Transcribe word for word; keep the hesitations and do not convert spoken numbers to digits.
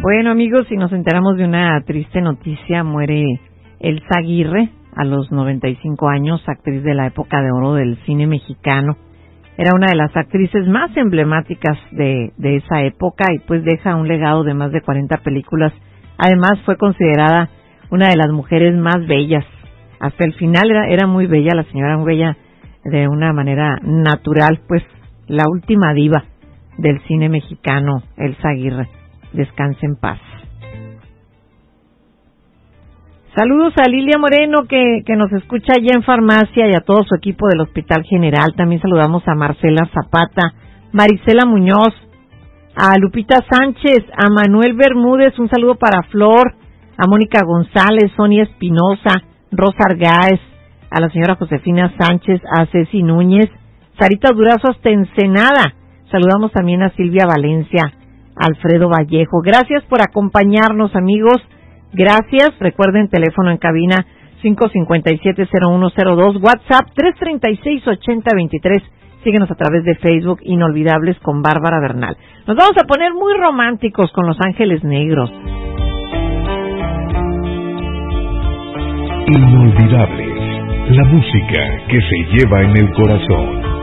Bueno, amigos, si nos enteramos de una triste noticia, muere Elsa Aguirre a los noventa y cinco años, actriz de la época de oro del cine mexicano. Era una de las actrices más emblemáticas de, de esa época y pues deja un legado de más de cuarenta películas. Además fue considerada una de las mujeres más bellas. Hasta el final era, era muy bella, la señora muy bella de una manera natural, pues la última diva del cine mexicano, Elsa Aguirre. Descanse en paz. Saludos a Lilia Moreno que, que nos escucha allá en Farmacia y a todo su equipo del Hospital General. También saludamos a Marcela Zapata, Marisela Muñoz, a Lupita Sánchez, a Manuel Bermúdez, un saludo para Flor, a Mónica González, Sonia Espinosa, Rosa Argáez, a la señora Josefina Sánchez, a Ceci Núñez, Sarita Durazo hasta Ensenada. Saludamos también a Silvia Valencia, Alfredo Vallejo. Gracias por acompañarnos, amigos. Gracias. Recuerden, teléfono en cabina cinco cinco siete cero uno cero dos, WhatsApp tres tres seis ocho cero dos tres. Síguenos a través de Facebook, Inolvidables con Bárbara Bernal. Nos vamos a poner muy románticos con Los Ángeles Negros. Inolvidables, la música que se lleva en el corazón.